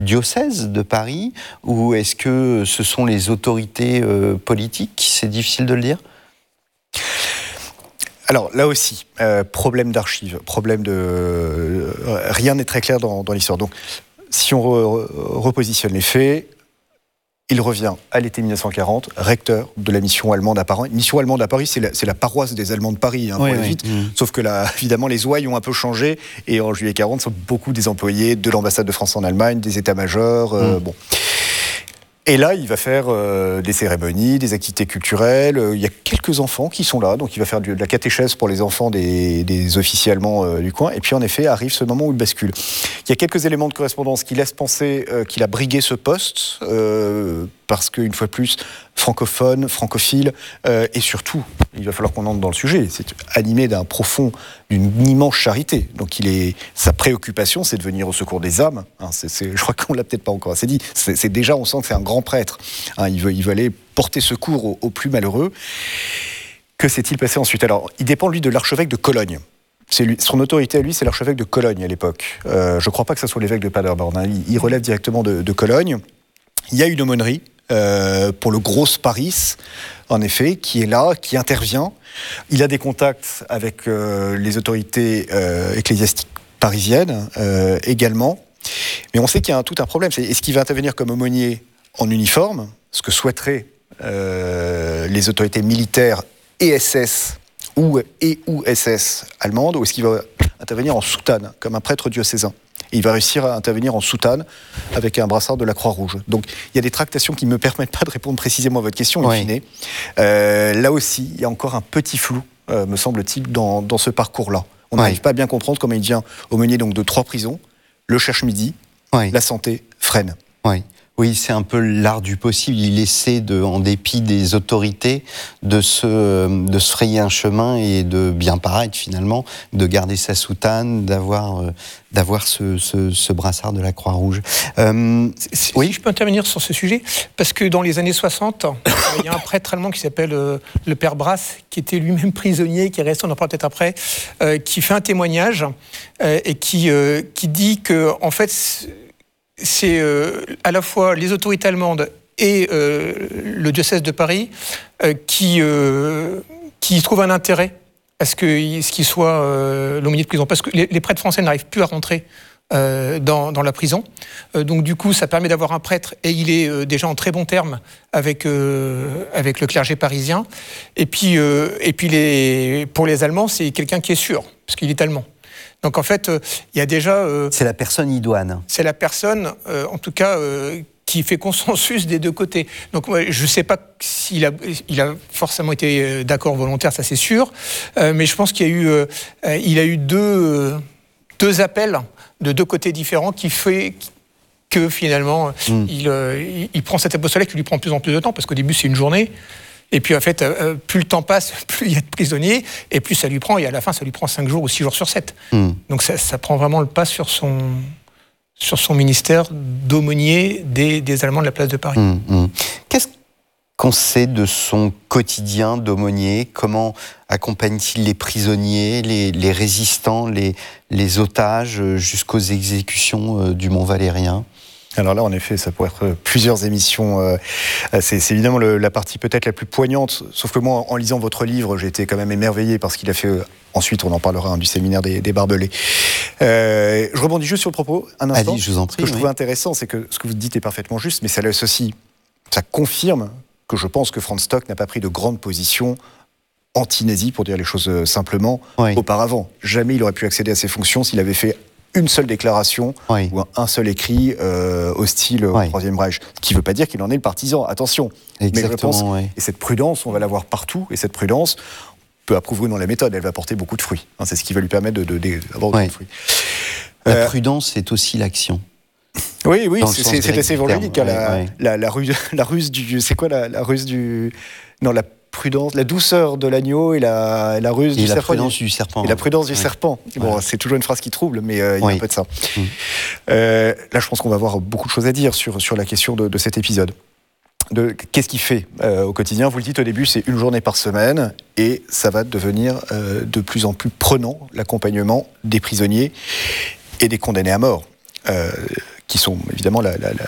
diocèse de Paris, ou est-ce que ce sont les autorités politiques? C'est difficile de le dire. Alors là aussi, problème d'archives, rien n'est très clair dans l'histoire. Donc si on repositionne les faits, il revient à l'été 1940, recteur de la mission allemande à Paris. Mission allemande à Paris, c'est la paroisse des Allemands de Paris, pour aller vite. Sauf que là, évidemment, les ouailles ont un peu changé. Et en juillet 40, sont beaucoup des employés de l'ambassade de France en Allemagne, des états-majors. Bon. Et là, il va faire des cérémonies, des activités culturelles. Il y a quelques enfants qui sont là, donc il va faire de la catéchèse pour les enfants des officiers allemands du coin. Et puis, en effet, arrive ce moment où il bascule. Il y a quelques éléments de correspondance qui laissent penser qu'il a brigué ce poste, parce qu'une fois de plus, francophone, francophile, et surtout, il va falloir qu'on entre dans le sujet, c'est animé d'une immense charité. Donc sa préoccupation, c'est de venir au secours des âmes. Je crois qu'on l'a peut-être pas encore assez dit. C'est déjà, on sent que c'est un grand prêtre. Il veut aller porter secours aux plus malheureux. Que s'est-il passé ensuite? Alors, il dépend, lui, de l'archevêque de Cologne. Son autorité à lui, c'est l'archevêque de Cologne à l'époque. Je ne crois pas que ce soit l'évêque de Paderborn. Il relève directement de Cologne. Il y a une aumônerie pour le Grosse Paris, en effet, qui est là, qui intervient. Il a des contacts avec les autorités ecclésiastiques parisiennes également. Mais on sait qu'il y a tout un problème. Est-ce qu'il va intervenir comme aumônier en uniforme, ce que souhaiteraient les autorités militaires et SS ou SS allemandes, ou est-ce qu'il va intervenir en soutane, comme un prêtre diocésain? Et il va réussir à intervenir en soutane avec un brassard de la Croix-Rouge. Donc il y a des tractations qui ne me permettent pas de répondre précisément à votre question, in fine. Là aussi, il y a encore un petit flou, me semble-t-il, dans ce parcours-là. On n'arrive pas à bien comprendre comment il devient aumônier donc, de 3 prisons, le Cherche-Midi, la Santé, Fresnes. Oui, c'est un peu l'art du possible. Il essaie, en dépit des autorités, de se frayer un chemin et de bien paraître finalement, de garder sa soutane, d'avoir ce brassard de la Croix-Rouge. Oui, je peux intervenir sur ce sujet, parce que dans les années 60, il y a un prêtre allemand qui s'appelle le Père Brasse, qui était lui-même prisonnier, qui est resté, on en parle peut-être après, qui fait un témoignage et qui dit que, en fait, c'est à la fois les autorités allemandes et le diocèse de Paris qui trouvent un intérêt à ce qu'il soit l'aumônier de prison. Parce que les prêtres français n'arrivent plus à rentrer dans la prison. Donc du coup, ça permet d'avoir un prêtre, et il est déjà en très bons termes avec le clergé parisien. Et puis pour les Allemands, c'est quelqu'un qui est sûr, parce qu'il est allemand. Donc en fait, il y a déjà... c'est la personne idoine. C'est la personne, en tout cas, qui fait consensus des deux côtés. Donc je ne sais pas s'il a forcément été d'accord volontaire, ça c'est sûr, mais je pense qu'il y a eu deux appels de deux côtés différents qui fait que finalement, il prend cet apostolat qui lui prend de plus en plus de temps, parce qu'au début c'est une journée. Et puis en fait, plus le temps passe, plus il y a de prisonniers, et plus ça lui prend, et à la fin, ça lui prend 5 jours ou 6 jours sur 7. Donc ça prend vraiment le pas sur son ministère d'aumônier des Allemands de la place de Paris. Qu'est-ce qu'on sait de son quotidien d'aumônier? Comment accompagne-t-il les prisonniers, les résistants, les otages, jusqu'aux exécutions du Mont Valérien? Alors là, en effet, ça pourrait être plusieurs émissions. C'est évidemment la partie peut-être la plus poignante. Sauf que moi, en lisant votre livre, j'ai été quand même émerveillé par ce qu'il a fait. Ensuite, on en parlera du séminaire des Barbelés. Je rebondis juste sur le propos un instant. Allez, je vous en prie. Ce que je trouve intéressant, c'est que ce que vous dites est parfaitement juste, mais ça laisse aussi, ça confirme que je pense que Franz Stock n'a pas pris de grande position anti-nazi, pour dire les choses simplement, auparavant. Jamais il aurait pu accéder à ses fonctions s'il avait fait une seule déclaration ou un seul écrit hostile au Troisième Reich. Ce qui ne veut pas dire qu'il en est le partisan. Attention. Exactement, mais je pense, et cette prudence, on va la voir partout, et cette prudence peut approuver dans la méthode. Elle va porter beaucoup de fruits. C'est ce qui va lui permettre d'avoir beaucoup de fruits. La prudence, c'est aussi l'action. Oui, c'est assez évangélique. La ruse du... C'est quoi la ruse du... Non, la prudence, la douceur de l'agneau et la ruse du serpent. La prudence du serpent. Et la prudence du serpent. Bon, c'est toujours une phrase qui trouble, mais il y a un peu de ça. Là, je pense qu'on va avoir beaucoup de choses à dire sur la question de cet épisode. Qu'est-ce qu'il fait au quotidien? Vous le dites au début, c'est une journée par semaine, et ça va devenir de plus en plus prenant, l'accompagnement des prisonniers et des condamnés à mort. qui sont évidemment